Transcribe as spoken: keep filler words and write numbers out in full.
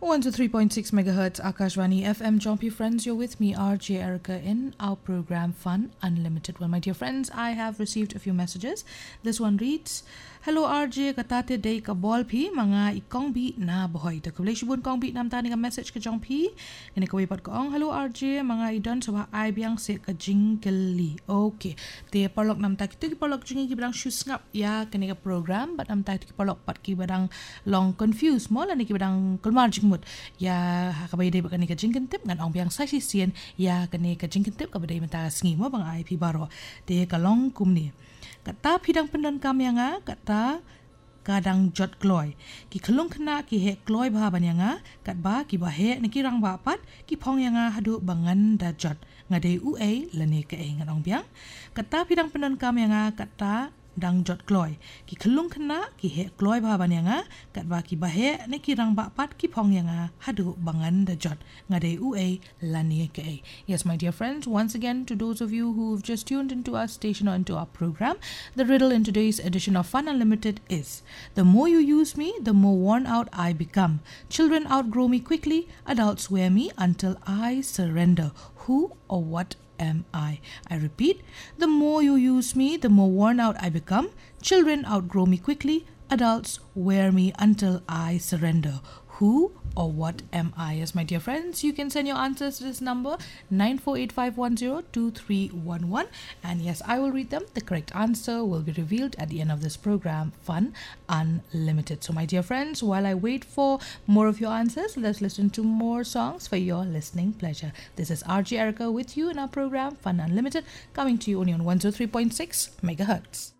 one oh three point six megahertz Akashvani F M. Jumpy friends, you're with me, R J Erica, in our program Fun Unlimited. Well, my dear friends, I have received a few messages. This one reads, Hello R J, katate day ka ball pi mga ikong bi na boy. Ta kublay shibun kong bi nam tani ka message ka jong pi. Kini ka wipat ko ong hello R J mga idon sa ay biang se ka jingkeli. Okay. Te parlok nam ta kitu ki parlok jingi ki badang shoes ngap ya kini ka program but nam ta ki parlok pat ki badang long confused mo la ni ki badang kulmar jingmut. Ya kabay day ba kani ka jingken tip ngan ong biang sa sisien ya kani ka jingken tip ka baday mata sngi mo bang I P baro. Te ka long kumni. Kata pidang pendan kami nga kata kadang jot kloy ki kelung kena ki he kloy ba ban nga kat ba ki ba he ni ki rang ba pat ki phong nga hadu bangan da jot ngade u a lani ka e nganong biang kata pidang pendan kami nga kata dang jot kloy ki kelung kena ki he kloy ba ban nga kat ba ki ba he ni ki rang ba pat ki phong nga hadu bangan da jot ngade u a lani ka e. Yes, my dear friends, once again to those of you who've just tuned into our station or into our program, the riddle in today's edition of Fun Unlimited is: the more you use me, the more worn out I become. Children outgrow me quickly, adults wear me until I surrender. Who or what am I? I repeat, the more you use me, the more worn out I become. Children outgrow me quickly, adults wear me until I surrender. Who or what am I? Yes, my dear friends, you can send your answers to this number nine four eight five one zero two three one one, and yes, I will read them. The correct answer will be revealed at the end of this program, Fun Unlimited. So my dear friends, while I wait for more of your answers, let's listen to more songs for your listening pleasure. This is R J Erica with you in our program Fun Unlimited, coming to you only on one oh three point six megahertz.